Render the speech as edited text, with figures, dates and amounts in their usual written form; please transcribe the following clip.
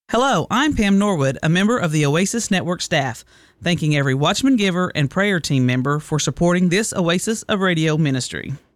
Hello, I'm Pam Norwood, a member of the Oasis Network staff, thanking every Watchman Giver and prayer team member for supporting this Oasis of Radio ministry.